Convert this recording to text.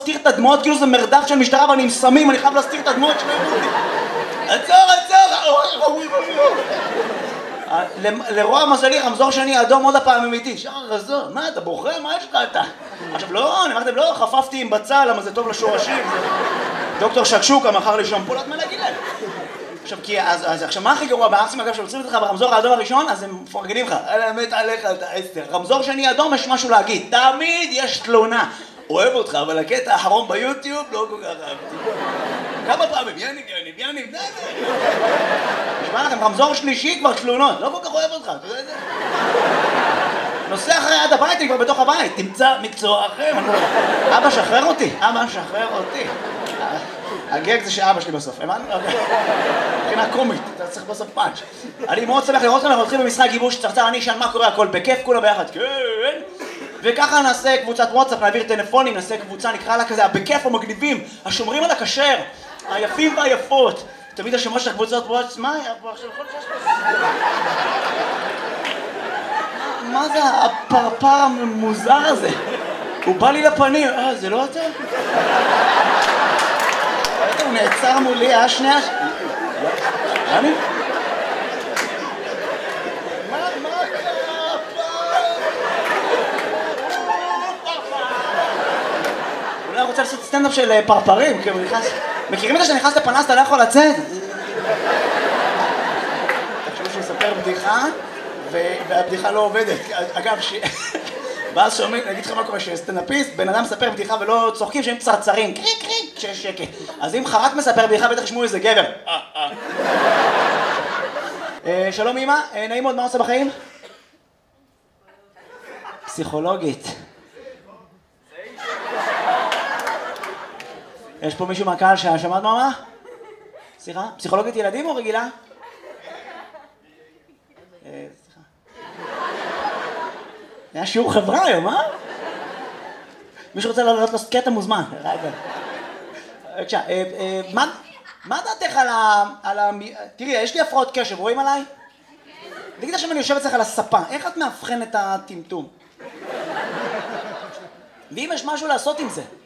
להסתיר את הדמות, כאילו זה מרדף של משטרה ואני עם סמים, אני חייב להסתיר את הדמות שלא יראו אותי. עצור, לרוע מזלי, רמזור שני אדום עוד הפעם אמיתי. רזור, מה אתה בוחר? מה יש לך אתה? עכשיו לא, אני אמרתם לא, חפפתי עם בצל, למה זה טוב לשורשים. דוקטור שקשוקה מכר לי שמפולת, מה להגיד להם? עכשיו, עכשיו מה הכי גרוע בארצים, אגב, שעוצרים אותך ברמזור האדום הראשון, אז הם מפרגנים לך. על האמת עליך, אתה עשר. רמזור שני אדום, יש משהו להגיד. תמיד יש תלונה. אוהב אותך, אבל הקטע האחרון ביוטיוב לא כל כך אהבתי. כמה פעמים, יניב, נשמע לכם, רמזור שלישי כבר תלונות, לא כל כך אוהב אותך, אתה יודע את זה? נוסע אחרי עד הבית, אני כבר בתוך הבית, תמצא מקצוע אחר. אבא, שחרר אותי. הגג זה שאבא שלי בסוף, הבנת? מבחינה קומית, אתה צריך בסוף פאנץ'. אני מאוד שמח לראות כאן, אנחנו הולכים במשחק גיבוש צרצר, אני אשאל מה קורה, הכל בכיף, כולה ביחד, כן. וככה נעשה קבוצת וואטסאפ, נעביר טלפונים, נעשה קבוצה, נקרא לה כזה, בכיף המגניבים, השומרים על הכשר, היפים והיפות. תמיד השמות של הקבוצות וואטסאפ, מה היה פה עכשיו? מה זה הפרפר המוזר הזה? הוא בא לי לפנים, זה לא אתה? הוא נעצר מולי, שנייה... אני? אולי הוא רוצה לעשות סטנדאפ של פרפרים, כאילו נכנס... מכירים את זה שנכנס לפנס, אתה לא יכול לצאת? תחשבו שהוא יספר בדיחה, והבדיחה לא עובדת. אגב, ואז שומעים, אני אגיד לך מה קורה, שסטנדאפיסט, בן אדם מספר בדיחה ולא צוחקים שהם צרצרים, קריק, כשיש שקט. אז אם חרק מספר בדיחה, בטח ישמעו איזה גבר. שלום אמא, נעים מאוד, מה עושה בחיים? פסיכולוגית. יש פה מישהו מהקהל ששמעת מה? סליחה? פסיכולוגית ילדים או רגילה? סליחה. היה שיעור חברה היום, מישהו רוצה לעלות קטע מוזמן. בבקשה, מה דעתך על ה... תראי, יש לי הפרעות קשב, רואים עליי? תגיד עכשיו אני יושב אצלך על הספה, איך את מאבחן את הטמטום? ואם יש משהו לעשות עם זה?